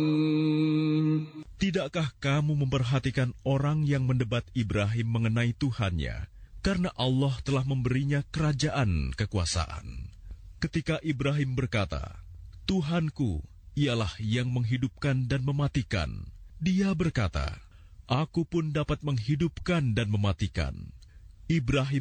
Tidakkah kamu memperhatikan orang yang mendebat Ibrahim mengenai Tuhannya, karena Allah telah memberinya kerajaan kekuasaan? Ketika Ibrahim berkata, Tuhanku ialah yang menghidupkan dan mematikan, dia berkata, Aku pun dapat menghidupkan dan mematikan. Ibrahim